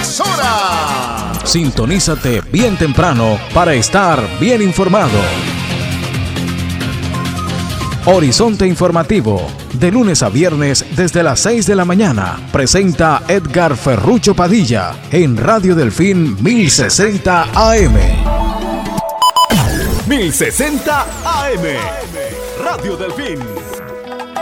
emisora. Sintonízate bien temprano para estar bien informado. Horizonte Informativo, de lunes a viernes desde las 6 de la mañana, presenta Edgar Ferrucho Padilla en Radio Delfín 1060 AM. 1060 AM, Radio Delfín.